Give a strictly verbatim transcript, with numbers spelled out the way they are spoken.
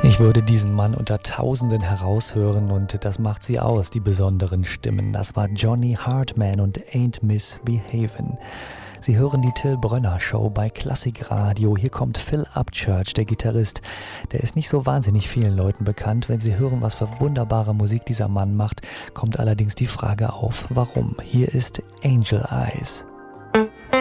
Ich würde diesen Mann unter Tausenden heraushören und das macht sie aus, die besonderen Stimmen. Das war Johnny Hartman und Ain't Misbehavin'. Sie hören die Till Brönner Show bei Klassikradio. Hier kommt Phil Upchurch, der Gitarrist. Der ist nicht so wahnsinnig vielen Leuten bekannt. Wenn Sie hören, was für wunderbare Musik dieser Mann macht, kommt allerdings die Frage auf, warum. Hier ist Angel Eyes.